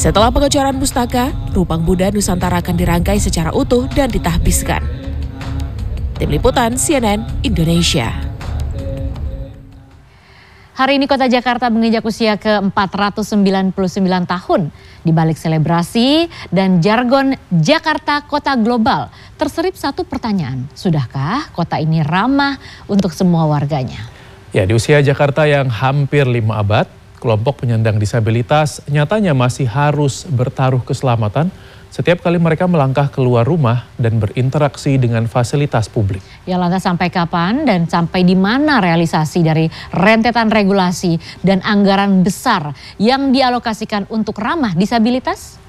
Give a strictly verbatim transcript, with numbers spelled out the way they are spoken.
Setelah pengecoran pustaka, Rupang Buddha Nusantara akan dirangkai secara utuh dan ditahbiskan. Tim Liputan C N N Indonesia. Hari ini Kota Jakarta menginjak usia ke empat ratus sembilan puluh sembilan tahun. Di balik selebrasi dan jargon Jakarta Kota Global, terselip satu pertanyaan. Sudahkah kota ini ramah untuk semua warganya? Ya, di usia Jakarta yang hampir lima abad, kelompok penyandang disabilitas nyatanya masih harus bertaruh keselamatan setiap kali mereka melangkah keluar rumah dan berinteraksi dengan fasilitas publik. Ya, lantas sampai kapan dan sampai di mana realisasi dari rentetan regulasi dan anggaran besar yang dialokasikan untuk ramah disabilitas?